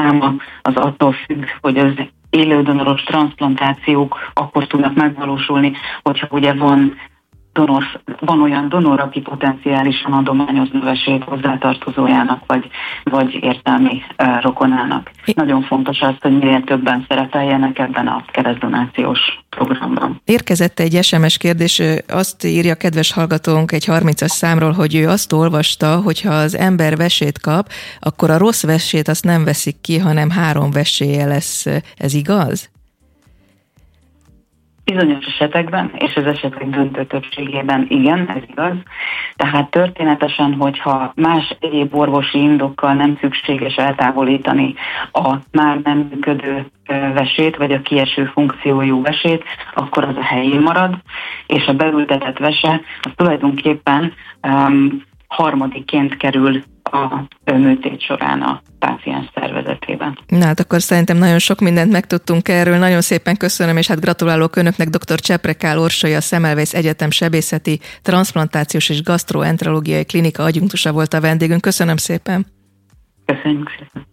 száma az attól függ, hogy az élődonoros transzplantációk akkor tudnak megvalósulni, hogyha ugye van olyan donor, aki potenciálisan adományozna vesét hozzátartozójának, vagy értelmi rokonának. Nagyon fontos az, hogy minél többen szerepeljenek ebben a keresztdonációs programban. Érkezett egy SMS kérdés, azt írja kedves hallgatónk egy 30-as számról, hogy ő azt olvasta, hogy ha az ember vesét kap, akkor a rossz vesét azt nem veszik ki, hanem 3 veséje lesz. Ez igaz? Bizonyos esetekben, és az esetek döntő többségében igen, ez igaz. Tehát történetesen, hogyha más egyéb orvosi indokkal nem szükséges eltávolítani a már nem működő vesét, vagy a kieső funkciójú vesét, akkor az a helyén marad, és a beültetett vese az tulajdonképpen harmadikként kerül a műtét során a páciens szervezetében. Na hát akkor szerintem nagyon sok mindent megtudtunk erről. Nagyon szépen köszönöm, és hát gratulálok Önöknek. Dr. Cseprekál Orsolya, a Semmelweis Egyetem sebészeti, transzplantációs és gasztroenterológiai klinika adjunktusa volt a vendégünk. Köszönöm szépen. Köszönjük szépen.